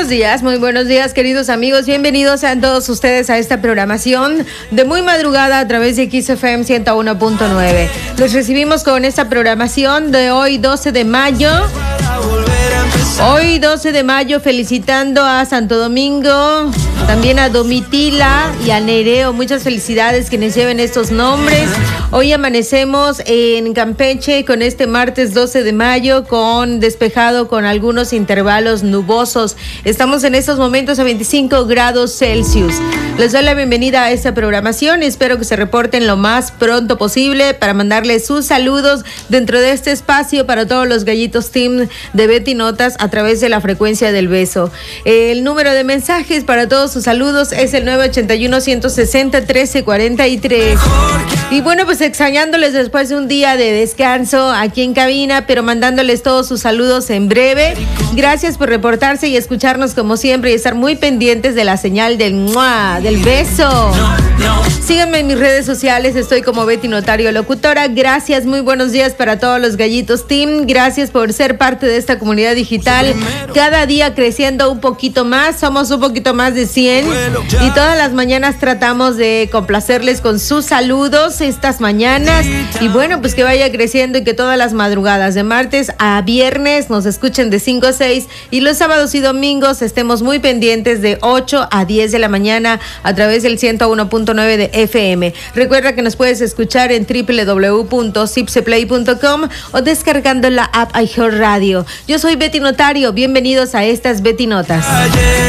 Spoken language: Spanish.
muy buenos días, queridos amigos. Bienvenidos a todos ustedes a esta programación de muy madrugada a través de XFM 101.9. Los recibimos con esta programación de hoy, 12 de mayo. Hoy 12 de mayo, felicitando a Santo Domingo, también a Domitila y a Nereo. Muchas felicidades quienes lleven estos nombres. Hoy amanecemos en Campeche con este martes 12 de mayo con despejado con algunos intervalos nubosos. Estamos en estos momentos a 25 grados Celsius. Les doy la bienvenida a esta programación. Espero que se reporten lo más pronto posible para mandarles sus saludos dentro de este espacio para todos los gallitos team de Betty Notas a través de la frecuencia del beso. El número de mensajes para todos sus saludos es el 981-160-1343. Y bueno, pues extrañándoles después de un día de descanso aquí en cabina, pero mandándoles todos sus saludos en breve. Gracias por reportarse y escucharnos como siempre y estar muy pendientes de la señal del ¡mua!, del beso. Síganme en mis redes sociales, estoy como Betty Notario Locutora. Gracias, muy buenos días para todos los gallitos team. Gracias por ser parte de esta comunidad digital. Cada día creciendo un poquito más, somos un poquito más de 100 y todas las mañanas tratamos de complacerles con sus saludos estas mañanas. Y bueno, pues que vaya creciendo y que todas las madrugadas de martes a viernes nos escuchen de 5 a 6 y los sábados y domingos estemos muy pendientes de 8 a 10 de la mañana a través del 101.9 de FM. Recuerda que nos puedes escuchar en www.zipseplay.com o descargando la app iHeartRadio. Yo soy Betty Notario, bienvenidos a estas Betty Notas.